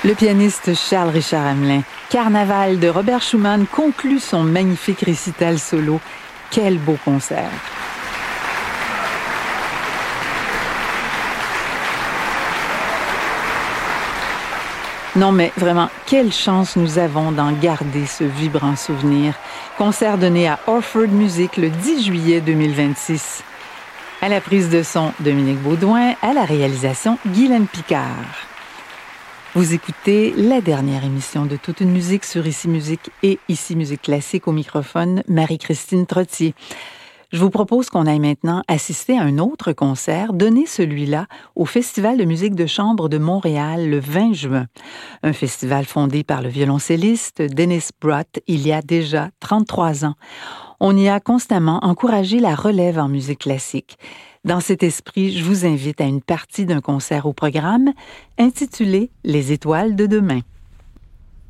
Le pianiste Charles-Richard Hamelin, Carnaval de Robert Schumann conclut son magnifique récital solo. Quel beau concert! Non, mais vraiment, quelle chance nous avons d'en garder ce vibrant souvenir. Concert donné à Orford Music le 10 juillet 2026. À la prise de son, Dominique Baudouin, à la réalisation, Guylaine Picard. Vous écoutez la dernière émission de Toute une musique sur Ici Musique et Ici Musique Classique, au microphone, Marie-Christine Trottier. Je vous propose qu'on aille maintenant assister à un autre concert, donné celui-là au Festival de musique de chambre de Montréal le 20 juin. Un festival fondé par le violoncelliste Dennis Brott il y a déjà 33 ans. On y a constamment encouragé la relève en musique classique. Dans cet esprit, je vous invite à une partie d'un concert au programme intitulé « Les étoiles de demain ».